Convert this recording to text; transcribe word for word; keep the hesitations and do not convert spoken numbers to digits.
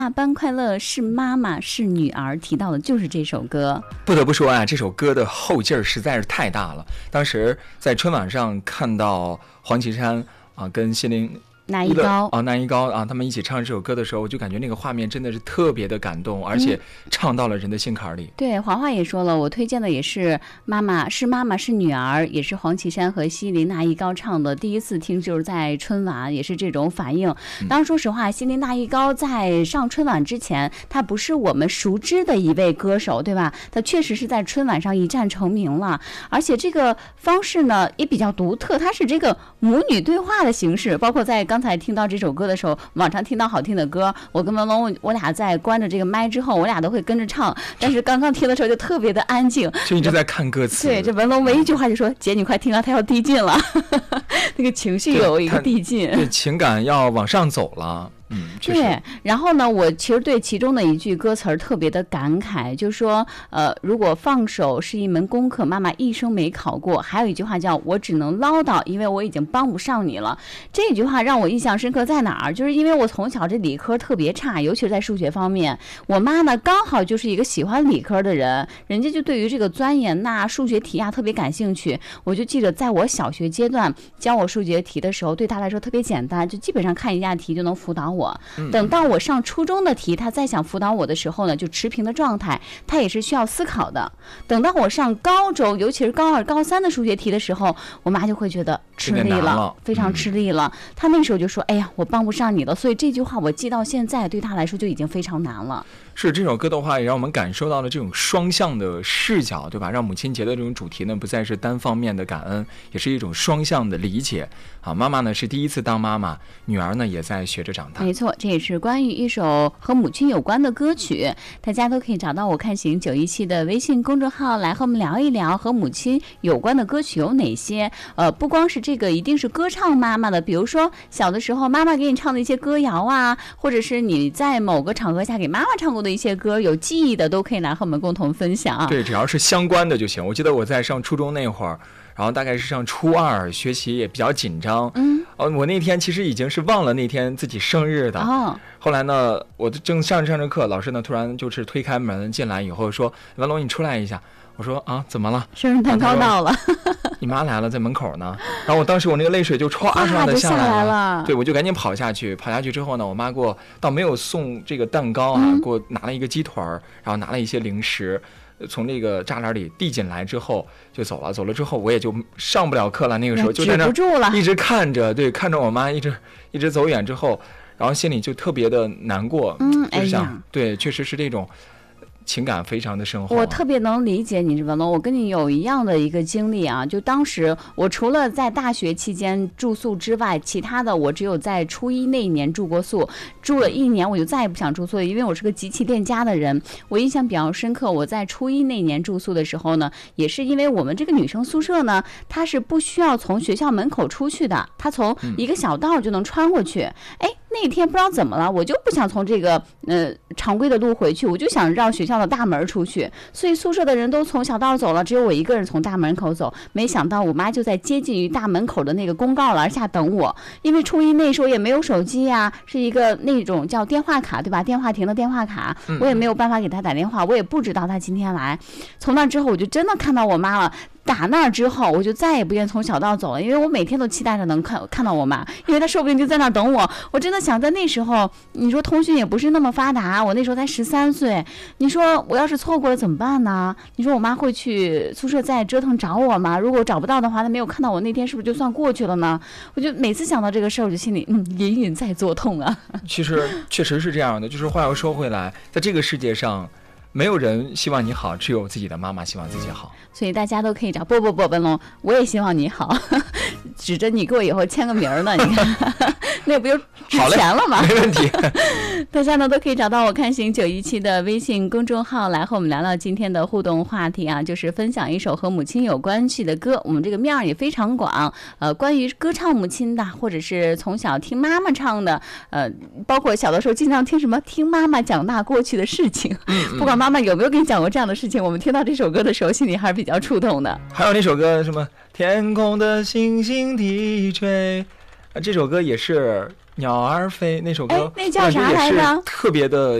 大班快乐是妈妈是女儿，提到的就是这首歌。 不得不说啊，这首歌的后劲儿实在是太大了。当时在春晚上看到黄绮珊啊跟谢玲那一高啊，那一高啊，他们一起唱这首歌的时候，我就感觉那个画面真的是特别的感动，而且唱到了人的心坎里。 嗯、对，黄华也说了，我推荐的也是妈妈是妈妈是女儿，也是黄绮珊和西林那一高唱的。第一次听就是在春晚，也是这种反应。当然，说实话，西林那一高在上春晚之前，他不是我们熟知的一位歌手，对吧？他确实是在春晚上一战成名了，而且这个方式呢也比较独特，它是这个母女对话的形式，包括在刚才听到这首歌的时候，网上听到好听的歌，我跟文龙我俩在关着这个麦之后，我俩都会跟着唱，但是刚刚听的时候就特别的安静， 就一直在看歌词。 对，这文龙唯一一句话就说：“姐，你快听啊，他要递进了。”那个情绪有一个递进， 对，情感要往上走了。嗯， 对。然后呢，我其实对其中的一句歌词儿特别的感慨，就是说，呃，如果放手是一门功课，妈妈一生没考过。还有一句话叫“我只能唠叨，因为我已经帮不上你了”。这句话让我印象深刻在哪儿？就是因为我从小这理科特别差，尤其是在数学方面。我妈呢刚好就是一个喜欢理科的人，人家就对于这个钻研呐、数学题啊特别感兴趣。我就记得在我小学阶段教我数学题的时候，对她来说特别简单，就基本上看一下题就能辅导我。等到我上初中的题，他再想辅导我的时候呢，就持平的状态，他也是需要思考的。等到我上高中，尤其是高二、高三的数学题的时候，我妈就会觉得吃力了， 了非常吃力了。她那时候就说：“哎呀，我帮不上你了。”所以这句话我记到现在，对她来说就已经非常难了。 是这首歌的话，也让我们感受到了这种双向的视角，对吧？让母亲节的这种主题呢，不再是单方面的感恩，也是一种双向的理解。啊，妈妈呢是第一次当妈妈，女儿呢也在学着长大。 没错，这也是关于一首和母亲有关的歌曲，大家都可以找到我看行九一七的微信公众号来和我们聊一聊和母亲有关的歌曲有哪些。呃，不光是这个，一定是歌唱妈妈的，比如说小的时候妈妈给你唱的一些歌谣啊，或者是你在某个场合下给妈妈唱过的一些歌，有记忆的都可以来和我们共同分享。 对，只要是相关的就行。我记得我在上初中那会儿，然后大概是上初二，学习也比较紧张。嗯，哦，我那天其实已经是忘了那天自己生日的。哦，后来呢，我正上着上着课，老师呢突然就是推开门进来以后说：“文龙，你出来一下。”我说：“啊，怎么了？ 生日蛋糕到了。” 你妈来了，在门口呢。然后我当时我那个泪水就唰唰的下来了。对，我就赶紧跑下去。跑下去之后呢，我妈给我倒没有送这个蛋糕啊，嗯、给我拿了一个鸡腿儿，然后拿了一些零食。从这个栅栏里递进来之后就走了，走了之后我也就上不了课了，那个时候就在那一直看着，对，看着我妈一直一直走远之后，然后心里就特别的难过， 嗯， 就是想、 哎呀， 对，确实是这种情感非常的深厚、啊。 我特别能理解你，文龙，我跟你有一样的一个经历啊。就当时我除了在大学期间住宿之外，其他的我只有在初一那一年住过宿，住了一年我就再也不想住宿了，因为我是个极其恋家的人。我印象比较深刻，我在初一那年住宿的时候呢，也是因为我们这个女生宿舍呢，它是不需要从学校门口出去的，它从一个小道就能穿过去。哎，那天不知道怎么了，我就不想从这个呃常规的路回去，我就想绕学校的大门出去，所以宿舍的人都从小道走了，只有我一个人从大门口走。没想到我妈就在接近于大门口的那个公告栏下等我，因为初一那时候也没有手机呀、啊，是一个那种叫电话卡，对吧？电话亭的电话卡，我也没有办法给她打电话，我也不知道她今天来。从那之后我就真的看到我妈了。打那之后，我就再也不愿从小道走了，因为我每天都期待着能看看到我妈，因为她说不定就在那等我。我真的想在那时候，你说通讯也不是那么发达，我那时候才十三岁，你说我要是错过了怎么办呢？你说我妈会去宿舍再折腾找我吗？如果找不到的话，她没有看到我那天是不是就算过去了呢？我就每次想到这个事儿，我就心里嗯隐隐在作痛啊。 其实确实是这样的，就是话又说回来，在这个世界上。没有人希望你好，只有自己的妈妈希望自己好， 所以大家都可以找不不不文龙，我也希望你好，指着你给我以后签个名呢，你看那不就值钱了吗？ 没问题。 大家呢都可以找到我看行九一七的微信公众号来和我们聊聊今天的互动话题啊，就是分享一首和母亲有关系的歌。我们这个面儿也非常广，呃，关于歌唱母亲的，或者是从小听妈妈唱的，呃，包括小的时候经常听什么听妈妈讲那过去的事情，嗯嗯不管妈妈有没有跟你讲过这样的事情，我们听到这首歌的时候心里还是比较触动的。 还有那首歌什么天空的星星低垂，这首歌也是鸟儿飞那首歌， 那叫啥来着？ 特别的